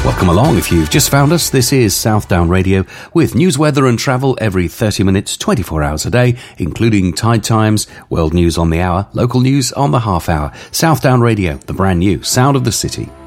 Welcome along if you've just found us. This is Southdown Radio with news, weather and travel every 30 minutes, 24 hours a day, including tide times, world news on the hour, local news on the half hour. Southdown Radio, the brand new sound of the city.